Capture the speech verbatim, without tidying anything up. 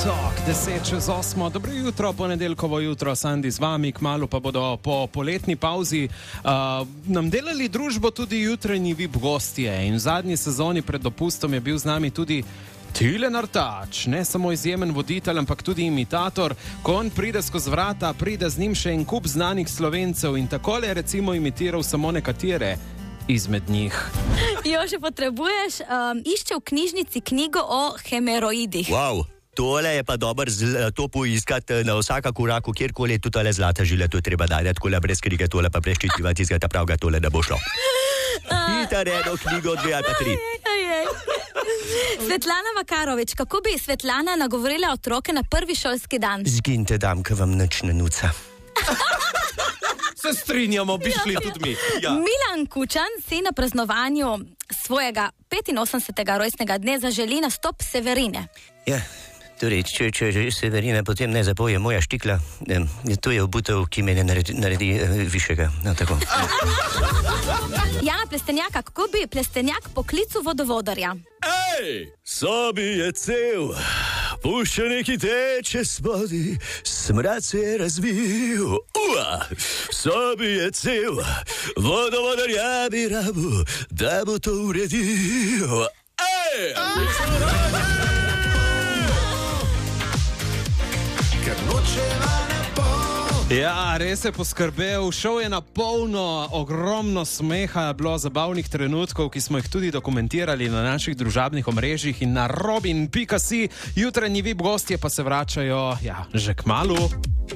Talk, deset čez osmo. Dobro jutro, ponedeljkovo jutro, Sandi z vami, kmalu pa bodo po poletni pauzi uh, nam delali družbo tudi jutranji V I P gostje. In v zadnji sezoni pred dopustom je bil z nami tudi Tilen Artač, ne samo izjemen voditelj, ampak tudi imitator. Ko on pride skozi vrata, pride z njim še en kup znanih Slovencev in takole je recimo imitiral samo nekatere izmed njih. Jože, potrebuješ, um, išče v knjižnici knjigo o hemeroidih. Wow. Tole je pa dober to poiskati na vsaka koraku, kjerkoli je tudi tole zlata žila, to je treba dajati, tole brez krige, tole pa preščitivati, izgleda pravga, tole ne bo šlo. Hiter eno knjigo, dve ali pa tri. Svetlana Makarovič, kako bi Svetlana nagovorila otroke na prvi šolski dan? Zginite, damka, vam nič ne nuca. Se strinjamo, bi šli tudi mi. Ja. Milan Kučan si na praznovanju svojega petinosemdesetega rojstnega dne zaželi nastop Severine. Ja. Torej, če, če Severina potem ne zapoje moja štikla, eh, to je obutev, ki me ne naredi, naredi eh, višjega. No, tako. Jana Plestenjaka, kako bi Plestenjak poklical vodovodarja? Ej, sobi je cel, pušča neki teče spodi, smrad se je razvil. Ua, sobi je cel, vodovodarja bi rabu, da bo to uredil. Ej! Ja, res je poskrbel, šel je na polno, ogromno smeha, bilo zabavnih trenutkov, ki smo jih tudi dokumentirali na naših družabnih omrežjih in na robin pika si. Jutranji V I P gostje pa se vračajo, ja, že kmalu.